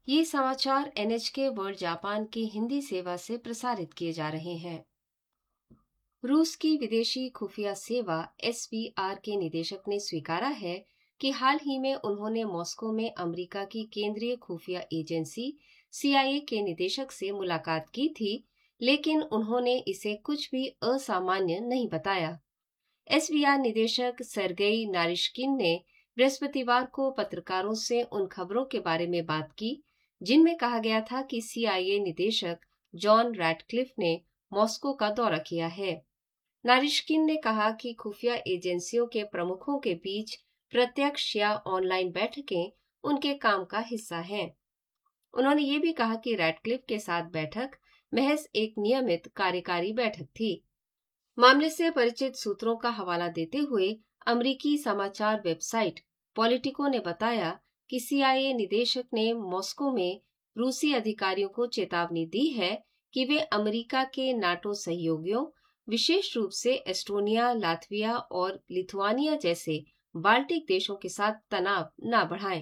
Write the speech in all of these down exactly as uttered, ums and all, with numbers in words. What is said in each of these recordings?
ये समाचार N H के वर्ल्ड जापान की हिंदी सेवा से प्रसारित किए जा रहे हैं। रूस की विदेशी खुफिया सेवा एस वी आर के निदेशक ने स्वीकारा है कि हाल ही में उन्होंने मॉस्को में अमेरिका की केंद्रीय खुफिया एजेंसी सी आई ए के निदेशक से मुलाकात की थी, लेकिन उन्होंने इसे कुछ भी असामान्य नहीं बताया। एस वी आर निदेशक सर्गेई नारिश्किन ने बृहस्पतिवार को पत्रकारों से उन खबरों के बारे में बात की जिनमें कहा गया था कि सी आई ए निदेशक जॉन रैटक्लिफ ने मॉस्को का दौरा किया है। नारिश्किन ने कहा कि खुफिया एजेंसियों के प्रमुखों के बीच प्रत्यक्ष या ऑनलाइन बैठकें उनके काम का हिस्सा हैं। उन्होंने ये भी कहा कि रैटक्लिफ के साथ बैठक महज एक नियमित कार्यकारी बैठक थी। मामले से परिचित सूत्रों का हवाला देते हुए अमेरिकी समाचार वेबसाइट पॉलिटिको ने बताया कि सी आई ए निदेशक ने मॉस्को में रूसी अधिकारियों को चेतावनी दी है कि वे अमेरिका के नाटो सहयोगियों, विशेष रूप से एस्टोनिया, लातविया और लिथुआनिया जैसे बाल्टिक देशों के साथ तनाव न बढ़ाएं।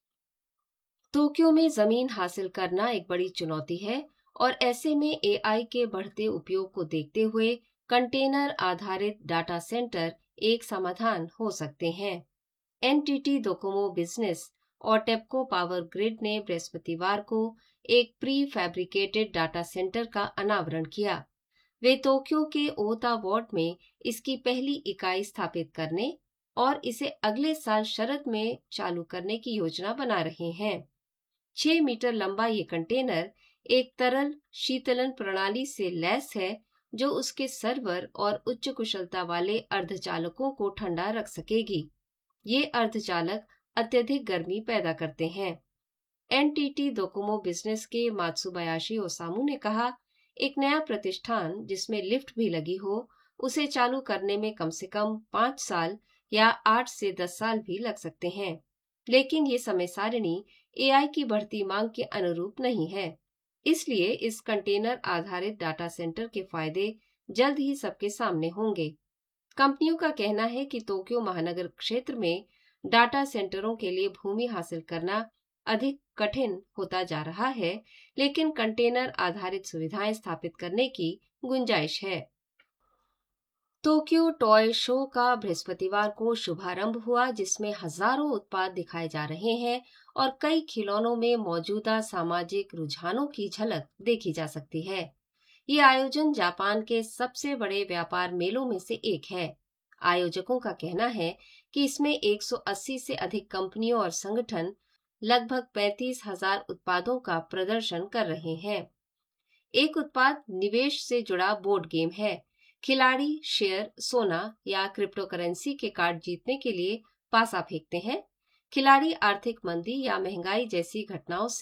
टोक्यो में जमीन हासिल करना एक बड़ी चुनौती है और ऐसे में ए आई के बढ़ते उपयोग को देखते हुए कंटेनर आधारित डाटा सेंटर एक समाधान हो सकते हैं। N T T Docomo business और टेप्को पावर ग्रिड ने बृहस्पतिवार को एक प्री फैब्रिकेटेड डाटा सेंटर का अनावरण किया। वे टोक्यो के ओता वार्ड में इसकी पहली इकाई स्थापित करने और इसे अगले साल शरद में चालू करने की योजना बना रहे हैं। छह मीटर लंबा ये कंटेनर एक तरल शीतलन प्रणाली से लैस है जो उसके सर्वर और उच्च कुशलता वाले अर्धचालकों को ठंडा रख सकेगी। ये अर्धचालक अत्यधिक गर्मी पैदा करते हैं। N T T Docomo business के मात्सुबायाशी ओसामू ने कहा, एक नया प्रतिष्ठान जिसमें लिफ्ट भी लगी हो, उसे चालू करने में कम से कम पांच साल या आठ से दस साल भी लग सकते हैं, लेकिन ये समय सारिणी ए आई की बढ़ती मांग के अनुरूप नहीं है। इसलिए इस कंटेनर आधारित डाटा सेंटर के फायदे जल्द ही सबके सामने होंगे। कंपनियों का कहना है कि टोक्यो महानगर क्षेत्र में डाटा सेंटरों के लिए भूमि हासिल करना अधिक कठिन होता जा रहा है, लेकिन कंटेनर आधारित सुविधाएं स्थापित करने की गुंजाइश है। टोक्यो टॉय शो का बृहस्पतिवार को शुभारंभ हुआ, जिसमें हजारों उत्पाद दिखाए जा रहे हैं और कई खिलौनों में मौजूदा सामाजिक रुझानों की झलक देखी जा सकती है। ये आयोजन जापान के सबसे बड़े व्यापार मेलों में से एक है। आयोजकों का कहना है कि इसमें एक सौ अस्सी से अधिक कंपनियों और संगठन लगभग पैंतीस हजार उत्पादों का प्रदर्शन कर रहे हैं। एक उत्पाद निवेश से जुड़ा बोर्ड गेम है। खिलाड़ी शेयर, सोना या क्रिप्टो करेंसी के कार्ड जीतने के लिए पासा फेंकते हैं। खिलाड़ी आर्थिक मंदी या महंगाई जैसी घटनाओं से